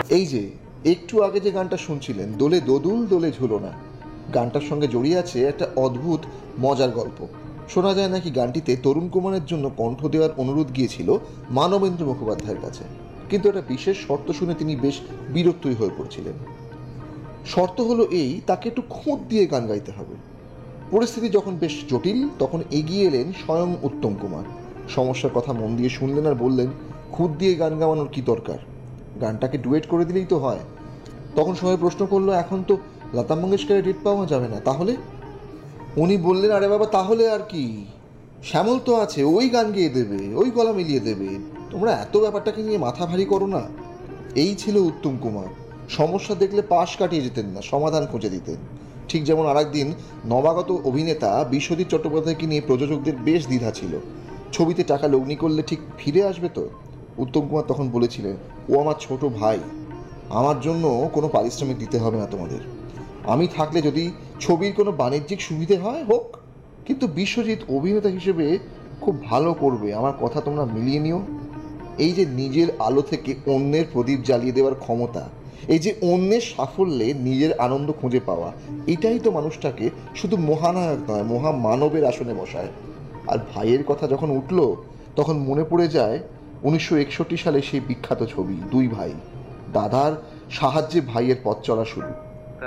এই যে একটু আগে যে গানটা শুনছিলেন, দোলে দোদুল দোলে ঝুলো না, গানটার সঙ্গে জড়িয়ে আছে একটা অদ্ভুত মজার গল্প। শোনা যায় নাকি গানটিতে তরুণ কুমারের জন্য কণ্ঠ দেওয়ার অনুরোধ গিয়েছিল মানবেন্দ্র মুখোপাধ্যায়ের কাছে, কিন্তু একটা বিশেষ শর্ত শুনে তিনি বেশ বিরক্তই হয়ে পড়ছিলেন। শর্ত হলো এই, তাকে একটু খুঁত দিয়ে গান গাইতে হবে। পরিস্থিতি যখন বেশ জটিল, তখন এগিয়ে এলেন স্বয়ং উত্তম কুমার। সমস্যার কথা মন দিয়ে শুনলেন আর বললেন, খুঁত দিয়ে গান গাওয়ানোর কি দরকার, গানটাকে ডুয়েট করে দিলেই তো হয়। তখন সবাই প্রশ্ন করলো, এখন তো লতা মঙ্গেশকরের ডেট পাওয়া যাবে না, তাহলে? উনি বললেন, আরে বাবা তাহলে আর কি, শ্যামল তো আছে, ওই গান গেয়ে দেবে, ওই গলা মিলিয়ে দেবে, তোমরা এত ব্যাপারটাকে নিয়ে মাথা ভারী করো না। এই ছিল উত্তম কুমার। সমস্যা দেখলে পাশ কাটিয়ে যেতেন না, সমাধান খুঁজে দিতেন। ঠিক যেমন আরেকদিন নবাগত অভিনেতা বিশ্বজিৎ চট্টোপাধ্যায়কে নিয়ে প্রযোজকদের বেশ দ্বিধা ছিল, ছবিতে টাকা লগ্নি করলে ঠিক ফিরে আসবে তো। উত্তম কুমার তখন বলেছিলেন, ও আমার ছোট ভাই, আমার জন্য কোনো পারিশ্রমিক দিতে হবে না তোমাদের, আমি থাকলে যদি ছবির কোনো বাণিজ্যিক সুবিধে হয় হোক, কিন্তু বিশ্বজিৎ অভিনেতা হিসেবে খুব ভালো করবে, আমার কথা তোমরা মিলিয়ে নিও। এই যে নিজের আলো থেকে অন্যের প্রদীপ জ্বালিয়ে দেওয়ার ক্ষমতা, এই যে অন্যের সাফল্যে নিজের আনন্দ খুঁজে পাওয়া, এটাই তো মানুষটাকে শুধু মহানায়ক নয়, মহামানবের আসনে বসায়। আর ভাইয়ের কথা যখন উঠল, তখন মনে পড়ে যায় 1961 সালে সেই বিখ্যাত ছবি দুই ভাই। দাদার সাহায্যে ভাইয়ের পথ চলা শুরু।